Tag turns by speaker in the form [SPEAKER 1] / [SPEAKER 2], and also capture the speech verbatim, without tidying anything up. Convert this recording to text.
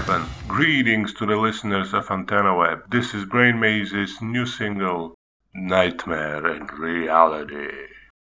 [SPEAKER 1] happen. Greetings to the listeners of Antenna Web. This is Brain Maze's new single, Nightmare and Reality.